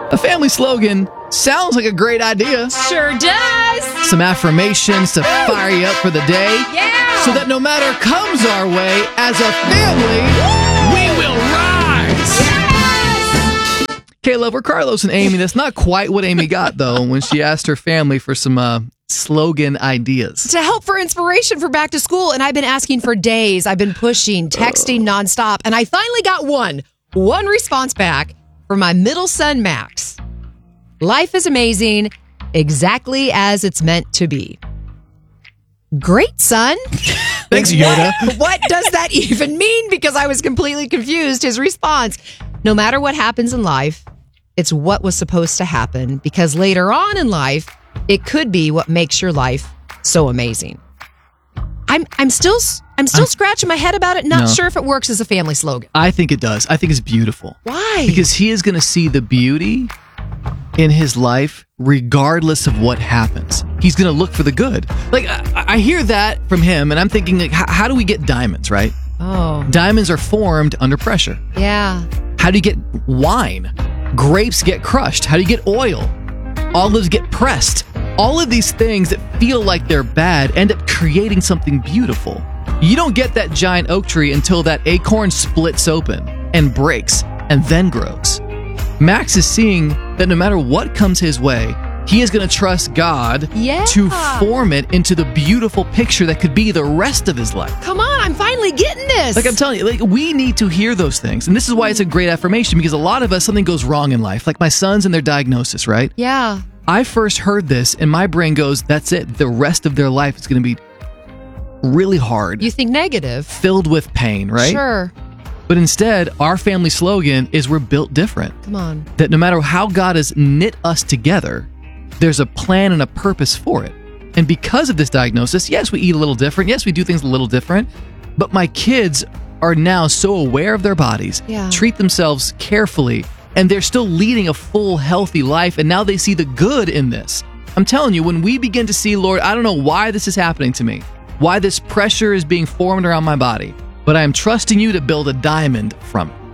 A family slogan sounds like a great idea. Sure does. Some affirmations to fire you up for the day. Yeah. So that no matter comes our way, as a family, we will rise. Yes. Caleb, we're Carlos and Amy. That's not quite what Amy got, though, when she asked her family for some slogan ideas. To help for inspiration for back to school, and I've been asking for days. I've been pushing, texting nonstop, and I finally got one response back from my middle son, Max. Life is amazing, exactly as it's meant to be. Great, son. Thanks, Yoda. What does that even mean? Because I was completely confused. His response, no matter what happens in life, it's what was supposed to happen, because later on in life, it could be what makes your life so amazing. I'm still scratching my head about it, not sure if it works as a family slogan. I think it does. I think it's beautiful. Why? Because he is going to see the beauty in his life regardless of what happens. He's going to look for the good. Like, I hear that from him, and I'm thinking, like, how do we get diamonds, right? Oh. Diamonds are formed under pressure. Yeah. How do you get wine? Grapes get crushed. How do you get oil? Olives get pressed. All of these things that feel like they're bad end up creating something beautiful. You don't get that giant oak tree until that acorn splits open and breaks and then grows. Max is seeing that no matter what comes his way, he is going to trust God to form it into the beautiful picture that could be the rest of his life. Come on, I'm finally getting this. Like I'm telling you, like we need to hear those things. And this is why it's a great affirmation, because a lot of us, something goes wrong in life. Like my sons and their diagnosis, right? Yeah. I first heard this and my brain goes, that's it. The rest of their life is going to be really hard. You think negative. Filled with pain, right? Sure. But instead, our family slogan is we're built different. Come on. That no matter how God has knit us together, there's a plan and a purpose for it. And because of this diagnosis, yes, we eat a little different. Yes, we do things a little different. But my kids are now so aware of their bodies, treat themselves carefully, and they're still leading a full, healthy life. And now they see the good in this. I'm telling you, when we begin to see, Lord, I don't know why this is happening to me, why this pressure is being formed around my body, but I am trusting you to build a diamond from it.